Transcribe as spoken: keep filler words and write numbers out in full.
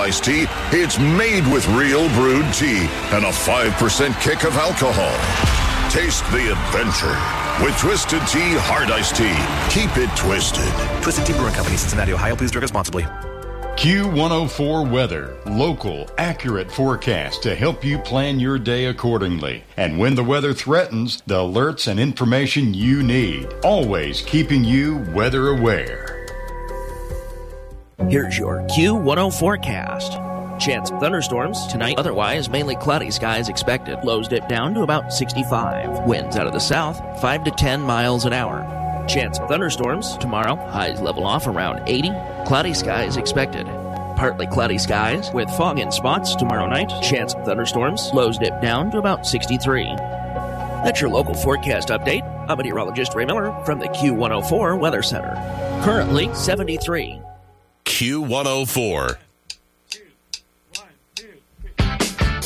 iced tea, it's made with real brewed tea and a five percent kick of alcohol. Taste the adventure with Twisted Tea Hard Iced Tea. Keep it twisted. Twisted Tea Brewing Company, Cincinnati, Ohio. Please drink responsibly. Q one oh four Weather. Local, accurate forecast to help you plan your day accordingly. And when the weather threatens, the alerts and information you need. Always keeping you weather aware. Here's your Q one oh forecast. Chance of thunderstorms tonight, otherwise mainly cloudy skies expected. Lows dip down to about sixty-five. Winds out of the south, five to ten miles an hour. Chance of thunderstorms tomorrow, highs level off around eighty. Cloudy skies expected. Partly cloudy skies with fog in spots tomorrow night. Chance of thunderstorms, lows dip down to about sixty-three. That's your local forecast update. I'm meteorologist Ray Miller from the Q one oh four Weather Center. Currently seventy-three. Q one oh four.